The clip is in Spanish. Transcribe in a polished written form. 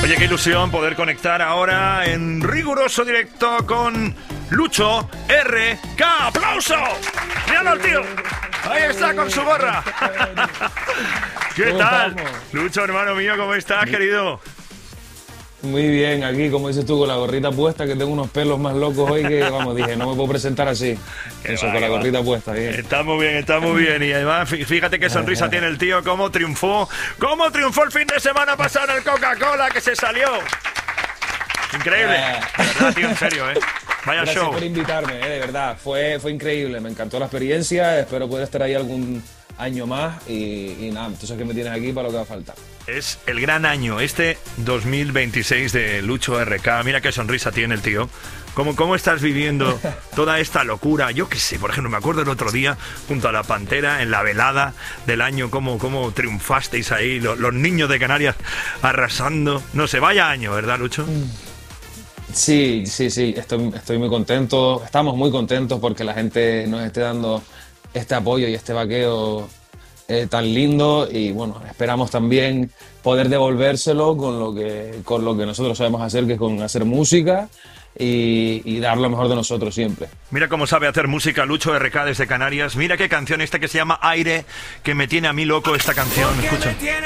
Oye, qué ilusión poder conectar ahora en riguroso directo con Lucho RK. ¡Aplauso! ¡Míralo al tío! Ahí está con su gorra. ¿Qué tal? Lucho, hermano mío, ¿cómo estás, querido? Muy bien, aquí, como dices tú, con la gorrita puesta, que tengo unos pelos más locos hoy que, vamos, dije, no me puedo presentar así. Eso, con la gorrita puesta, bien. Está muy bien, está muy bien. Y además, fíjate qué sonrisa tiene el tío, cómo triunfó el fin de semana pasado en el Coca-Cola, que se salió. Increíble. De verdad, tío, en serio, ¿eh? Vaya Gracias show. por invitarme, de verdad. Fue increíble, me encantó la experiencia. Espero poder estar ahí algún año más y nada, tú sabes que me tienes aquí para lo que va a faltar. Es el gran año, este 2026 de Lucho RK. Mira qué sonrisa tiene el tío. ¿Cómo estás viviendo toda esta locura? Yo qué sé, por ejemplo, me acuerdo el otro día, junto a la Pantera, en la velada del año, cómo triunfasteis ahí, los niños de Canarias arrasando. No sé, vaya año, ¿verdad, Lucho? Sí, estoy muy contento. Estamos muy contentos porque la gente nos esté dando este apoyo y este vaqueo tan lindo, y bueno, esperamos también poder devolvérselo con lo que nosotros sabemos hacer, que es con hacer música y dar lo mejor de nosotros siempre. Mira cómo sabe hacer música Lucho RK desde Canarias. Mira qué canción esta que se llama Aire, que me tiene a mí loco esta canción. Escucha.